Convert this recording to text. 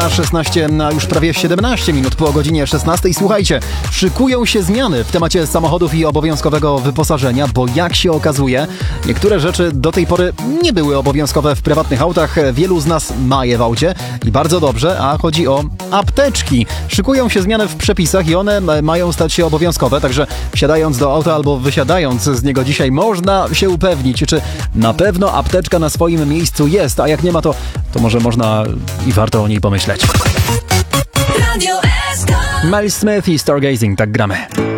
20:16, na już prawie 17 minut po godzinie 16. Słuchajcie, szykują się zmiany w temacie samochodów i obowiązkowego wyposażenia, bo jak się okazuje, niektóre rzeczy do tej pory nie były obowiązkowe w prywatnych autach. Wielu z nas ma je w aucie i bardzo dobrze, a chodzi o apteczki. Szykują się zmiany w przepisach i one mają stać się obowiązkowe, także wsiadając do auta albo wysiadając z niego dzisiaj można się upewnić, czy na pewno apteczka na swoim miejscu jest, a jak nie ma, to może można i warto o niej pomyśleć. Miles Smith i Stargazing, tak gramy.